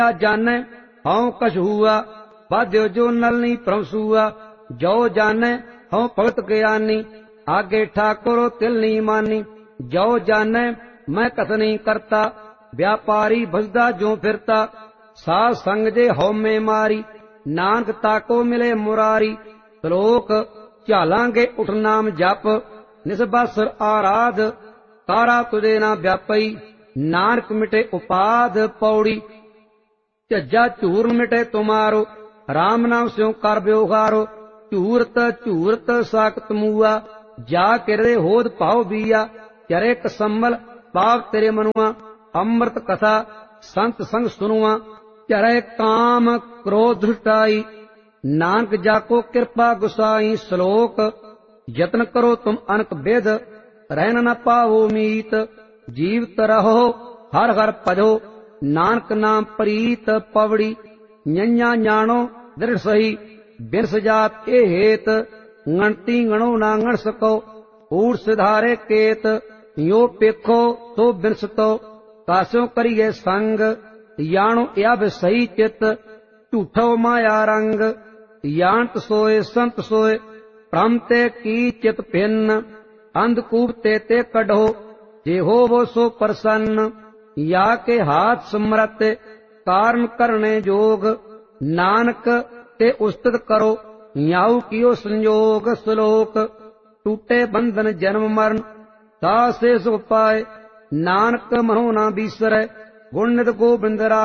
जाने हऊँ कछ हुआ, बाध्यो जो नलनी प्रभुआ। जो जाने हऊँ भगत ज्ञानी, आगे ठाकुरो तिल नहीं मानी। जो जाने मैं कथ नहीं करता, व्यापारी भजदा जो फिरता। साध संग जे हौ में मारी, नानक ताको मिले मुरारी। श्लोक झालांगे उठ नाम जप, निसबासर आराध। तारा तुझे ना व्यापई, नानक मिटे उपाध। पौड़ी झज्जा झूर मिटे तुम्हारो, राम नाम स्यों कर व्यवहारो। झूरत झूरत साकत मुआ, जा किरदे होद पाओ बिया। चरे कसम्मल पाप तेरे मनुआ, अमृत कथा संत संग सुनुआ। चरे काम क्रोध धृष्टाई, नानक जाको कृपा गुसाई। श्लोक यत्न करो तुम अनक बेद, रहन न पावो मीत। जीवत रहो हर हर भजो, नानक नाम प्रीत। पवड़ी नैया जानो दृढ़ सही, बिरस जात ए हेत। गणती गणो ना गण सको, ऊट सिधारे केत। यो पेखो तो बिरसतो, कास्यो करिए संग। यानो यब सही चित, झूठो माया रंग। यानत सोए संत सोए, भ्रम ते की चित भिन्न। अंधकूप ते कढो, जे हो वो सो प्रसन्न। या के हाथ समरत, कारण करने जोग। नानक ते उस्तित करो, याऊ कियो संयोग। श्लोक टूटे बंधन जन्म मरण, सासे सुख पाए। नानक मनो ना बीसरै, गुण नित गोबिंद राय।